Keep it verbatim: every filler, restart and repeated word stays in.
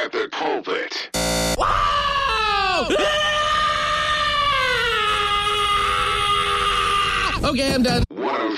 at the pulpit. Wow! Okay, I'm done. one oh